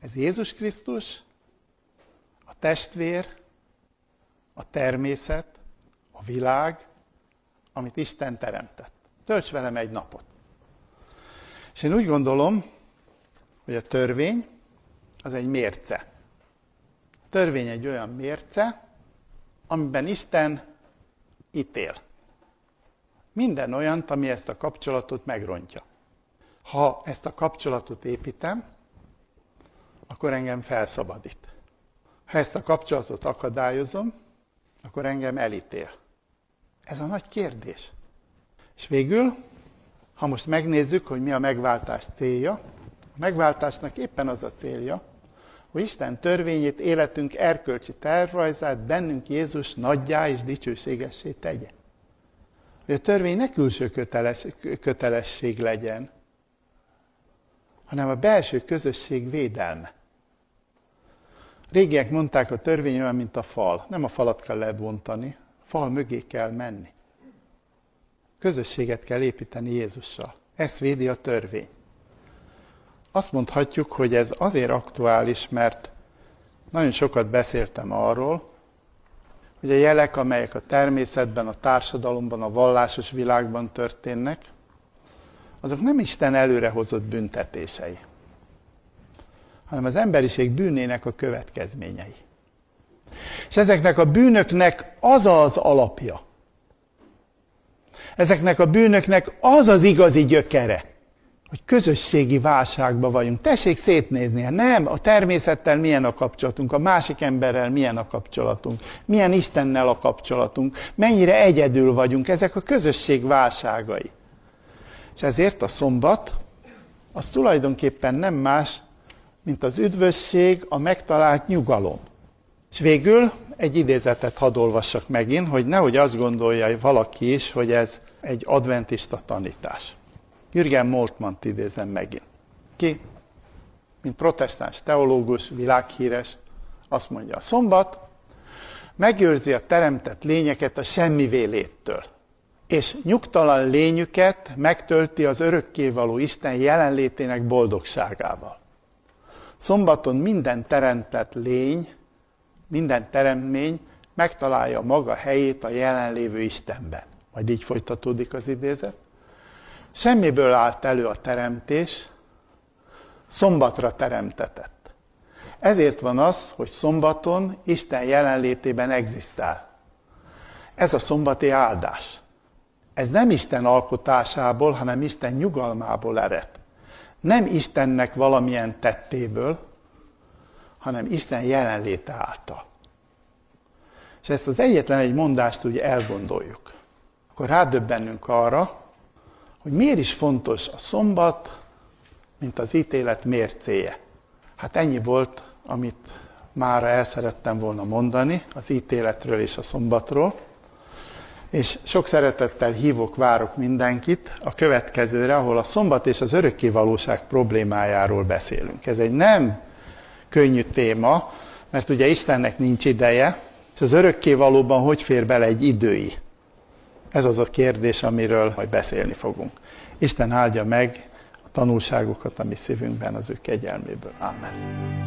Ez Jézus Krisztus, a testvér, a természet, a világ, amit Isten teremtett. Tölts velem egy napot. És én úgy gondolom, hogy a törvény az egy mérce. A törvény egy olyan mérce, amiben Isten ítél. Minden olyant, ami ezt a kapcsolatot megrontja. Ha ezt a kapcsolatot építem, akkor engem felszabadít. Ha ezt a kapcsolatot akadályozom, akkor engem elítél. Ez a nagy kérdés. És végül, ha most megnézzük, hogy mi a megváltás célja, a megváltásnak éppen az a célja, hogy Isten törvényét, életünk erkölcsi tervrajzát bennünk Jézus nagyjá és dicsőségessé tegye. Hogy a törvény ne külső kötelesség legyen, hanem a belső közösség védelme. Régiek mondták, a törvény olyan, mint a fal. Nem a falat kell lebontani, a fal mögé kell menni. Közösséget kell építeni Jézussal. Ezt védi a törvény. Azt mondhatjuk, hogy ez azért aktuális, mert nagyon sokat beszéltem arról, hogy a jelek, amelyek a természetben, a társadalomban, a vallásos világban történnek, azok nem Isten előrehozott büntetései, hanem az emberiség bűnének a következményei. És ezeknek a bűnöknek az az alapja. Ezeknek a bűnöknek az az igazi gyökere, hogy közösségi válságban vagyunk. Tessék szétnézni, nem, a természettel milyen a kapcsolatunk, a másik emberrel milyen a kapcsolatunk, milyen Istennel a kapcsolatunk, mennyire egyedül vagyunk, ezek a közösség válságai. És ezért a szombat, az tulajdonképpen nem más, mint az üdvösség, a megtalált nyugalom. És végül egy idézetet hadd olvassak megint, hogy nehogy azt gondolja valaki is, hogy ez egy adventista tanítás. Jürgen Moltmann-t idézem megint. Ki, mint protestáns teológus, világhíres, azt mondja, a szombat megőrzi a teremtett lényeket a semmivé léttől, és nyugtalan lényüket megtölti az örökkévaló Isten jelenlétének boldogságával. Szombaton minden teremtett lény, minden teremtmény megtalálja maga helyét a jelenlévő Istenben. Majd így folytatódik az idézet. Semmiből állt elő a teremtés, szombatra teremtetett. Ezért van az, hogy szombaton Isten jelenlétében egzisztál. Ez a szombati áldás. Ez nem Isten alkotásából, hanem Isten nyugalmából ered. Nem Istennek valamilyen tettéből, hanem Isten jelenléte által. És ezt az egyetlen egy mondást úgy elgondoljuk. Akkor rádöbbennünk arra, hogy miért is fontos a szombat, mint az ítélet mércéje. Hát ennyi volt, amit mára el szerettem volna mondani az ítéletről és a szombatról. És sok szeretettel hívok, várok mindenkit a következőre, ahol a szombat és az örökkévalóság problémájáról beszélünk. Ez egy nem könnyű téma, mert ugye Istennek nincs ideje, és az örökkévalóban hogy fér bele egy idői? Ez az a kérdés, amiről majd beszélni fogunk. Isten áldja meg a tanulságokat a mi szívünkben az ő kegyelméből. Amen.